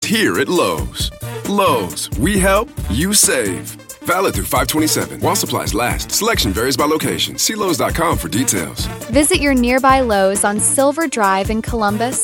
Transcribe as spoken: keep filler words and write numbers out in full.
here at Lowe's. Lowe's, we help, you save. Valid through five twenty-seven while supplies last. Selection varies by location. See Lowe's dot com for details. Visit your nearby Lowe's on Silver Drive in Columbus